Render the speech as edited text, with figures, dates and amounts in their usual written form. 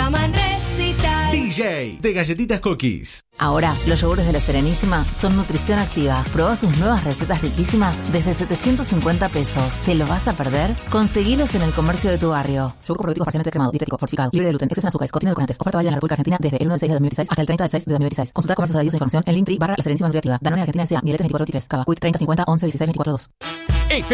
llaman recital. DJ de Galletitas Cookies. Ahora, los yogures de La Serenísima son nutrición activa. Probá sus nuevas recetas riquísimas desde 750 pesos. ¿Te lo vas a perder? Conseguilos en el comercio de tu barrio. Yogur probiótico parcialmente cremado, dietético, fortificado, libre de gluten, exceso en azúcares, contiene edulcorantes. Oferta válida en la República Argentina desde el 1 de 6 de 2016 hasta el 30 de 6 de 2016. Consulta comercios adheridos e información en Linktree /La Serenísima Nutriactiva. Danone Argentina S.A. Mieletes 24 Cava. Quick 30 50 11 16 24 2.